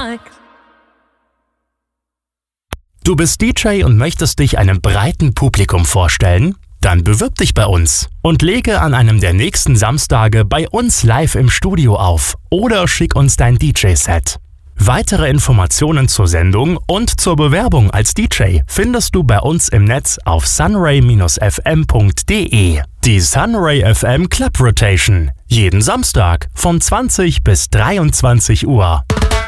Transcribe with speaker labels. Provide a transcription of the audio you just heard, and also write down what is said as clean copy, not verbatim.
Speaker 1: like.
Speaker 2: Du bist DJ und möchtest dich einem breiten Publikum vorstellen? Dann bewirb dich bei uns und lege an einem der nächsten Samstage bei uns live im Studio auf oder schick uns dein DJ-Set. Weitere Informationen zur Sendung und zur Bewerbung als DJ findest du bei uns im Netz auf sunray-fm.de. Die Sunray FM Club Rotation. Jeden Samstag von 20 bis 23 Uhr.